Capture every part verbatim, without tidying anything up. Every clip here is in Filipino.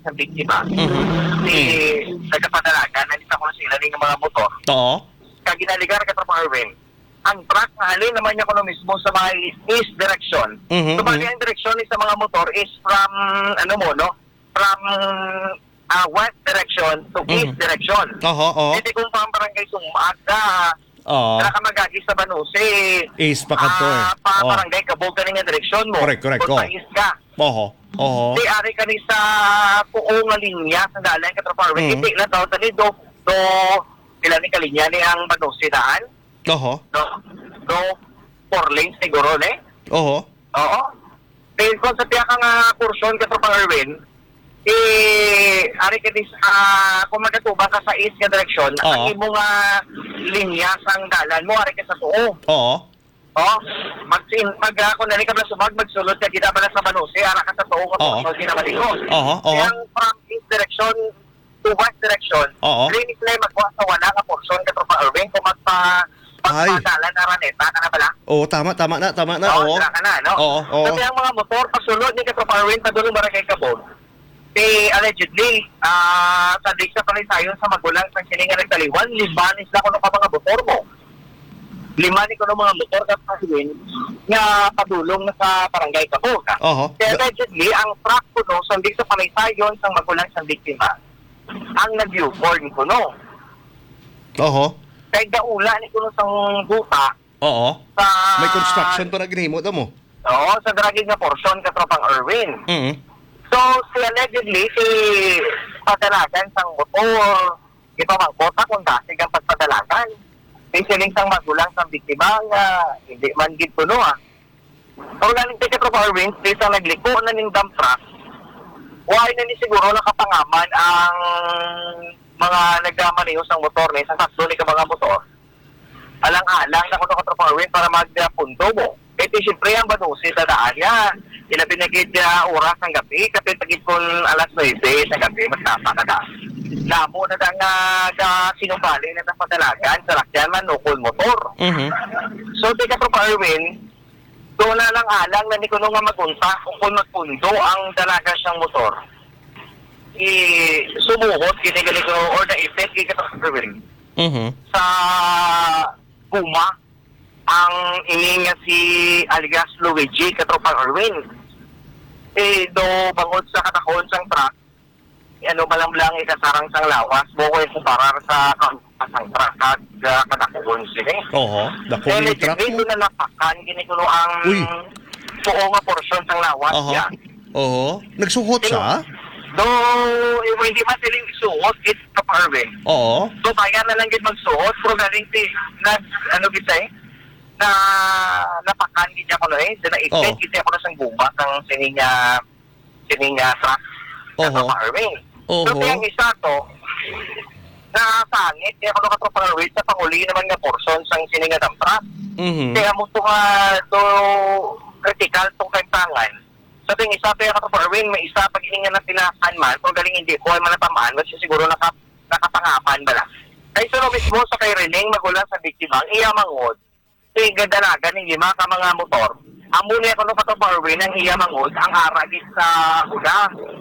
sa biktima. Mhm. Si nagkapadalagan, nandito ko sila ng mga motor. Oo. Kaya ginaligar ka sa Marvin. Ang truck na halin naman niya ko mismo sa mga east direction. Mhm, So, bali mhm. ang direksyon sa mga motor is from, ano mo, no? From ah, west direction to east Mhm. direction. Oo, oo. Hindi kung pang barangay sumaga, Oo. Kaya ka magagi sa Banuse. East pa ka to eh. Ah, pa Oh. barangay kabog ka nga direksyon mo. Correct, correct, Kung oh. sa east ka. Oo. Oo. Di ari ka ni sa tuong nga linya sa dalan ka traparwe. Mm. Iti na daw tani do do pila ni kalinya ni ang Banuse daan. Oo. Do do four lanes siguro ne. Oo. Oo. Dahil kung sa tiya ka nga kursyon ka traparwe, eh, ari ka dis, ah, kung magkatubang ka sa east nga direksyon, Oo. ang imo nga linya sang dalan mo, ari ka sa tuo. Oo. Oh, magsin pag ako nari ka na sumag magsulod ka kita bala sa Banuse, ara ka sa tuo ka Oo. so ginamalikos. Oo, oo. Yang from east direction to west direction, Oo. green is lay magwa sa wala ka portion ka pa Irving kung magpa Ay. pagpadalan na raneta ka na bala. Oo, tama, tama na, tama na. Oo, Oo. sila ka na, no? Oo, oo. Kasi ang mga motor, pasulod ni Katropa Irwin, padulong barangay Kabog, eh, allegedly, ah, sa dik sa palisayon sa magulang sa siningan ng Taliwan, libanis na kuno ka mga motor mo. Lima ni kuno mga motor ka pa nga padulong na sa barangay Kabog. Oo. Kaya allegedly, ang truck kuno, sa dik sa palisayon sa magulang sa biktima, ang nag-U-form kuno. Oo. Kaya gaula ni kuno sa buta, Oo. sa... May construction pa na ginimo daw mo. Oo, sa draging na portion katropang Irwin. Mhm. So, si allegedly, si padalagan sang motor, ito mang kota kung dasig ang pagpadalagan. Si siling sang magulang sang biktima nga, hindi man gid kuno ah. So, galing si katropang Irwin, si sa nagliko na ning dump truck, why na ni siguro nakapangaman ang mga nagmamaneho sang motor ni sa sakto ni ka mga motor. Alang-alang na kuno katropang Irwin para magpunto mo. Ito siyempre ang Banuse sa daan niya. Ilabi na gid uh, oras ng gabi. Kapit pagit kung alas nuwebe sa gabi, magtapa ka na. Lamo na da nga uh, sinumbali na napadalagan sa lakyan man ukol motor. Mhm. So, di ka pa Irwin, doon na lang alang na ni kuno nga magunta kung magpundo ang dalaga siyang motor. I sumuhot, ginigali ko, or na-effect, di ka pa Irwin. Mhm. Sa Puma, ang ini nga si alias Luigi katropang Irwin. Eh, do bangod sa katakon sang truck, eh, ano ba lang lang ikasarang sang lawas, buko yung parar sa sang truck at uh, katakon sila. Oo. Dako Eh, ni truck legit, mo. doon na napakan, ginikulo ang Uy. suo nga portion sang lawas Oo. niya. Oo. Nagsuhot siya? Do, eh, hindi man siling suot, it's katropang Irwin. Oo. So, kaya na lang gid magsuot, pero galing si, nag, ano gid say, na napakan gid ako no eh, na Oo. i-check gid ako na sang gubat ang sininya sininya truck Oho. sa farming. So, Oho. kaya ang isa to, na sangit, kaya ako nakatropa ng sa panguli naman nga portion sang sininga ng truck. Mhm. Kaya mo to nga to critical tong kantangan. So, ting isa to yung katropa may isa pag hininga na tinakan man, kung galing hindi ko ay manatamaan, kasi siguro naka, nakapangapan ba lang. Kaya so, mismo sa kay Rening, magulang sa biktima, iya mangod, si gadalaga ng lima ka mga motor. Ang muna ko nung katabarwin ang iya mangod, ang aragis sa una.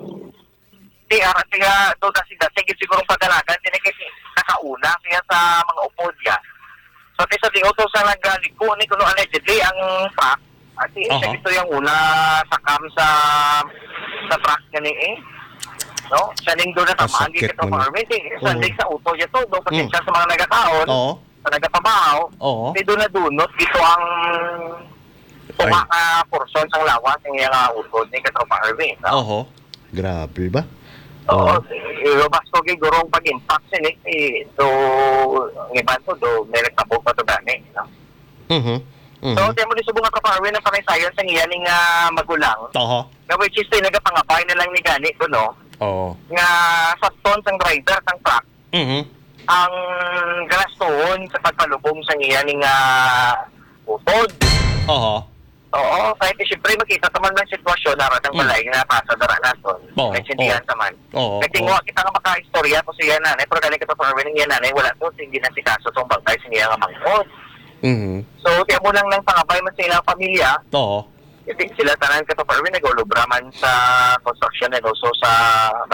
Si ara siya, doon na siya, sige siguro padalagan, hindi kasi nakauna siya sa mga upod niya. So, sa di auto sa nagaliko, ni kuno allegedly, ang truck, at si Aha. siya ito yung una sakam sa sa truck niya ni eh. No? Siya ning doon na tamaan, Masakit dito mo na. farming, sa Oo. sa auto niya to, doon kasi Mm. siya sa mga nagakaon, Oo. sa nagapabaw, Oo. may doon na dunot, dito ang tunga ka portion sang lawas ng iyang uh, utod ni Katropa Irving. No? Oo. Grabe ba? Oo. Irobas ko kay gurong pag-impact sin eh. So, ang iba to, do, may nagtabog pa to gani. No? Mhm. So, Mhm. tiyan mo ni subong Katropa Irving ng panaysayon sa iyaning uh, magulang. Oo. Na which is, nagapangapay na lang ni gani to, no? Oo. Nga sa ton sang driver sang truck, Mhm. ang gastoon sa pagpalubong sa iyaning uh, utod. Oo. Oo, kahit siyempre makita naman ng sitwasyon na ng Mm. balay nga pasa dara naton. Oo, Nagsindihan oo. naman. Oo. Nagtingwa kita nga maka-istorya ko siya nanay, pero galing kita sa Irwin niya nanay, wala to, hindi na si kaso tong bangkay siya nga mangkod. Mhm. So, tiyan mo lang ng pangabay man sa ilang pamilya, Oo. hindi sila tanan ka sa Irwin, nag-ulubraman sa construction and also sa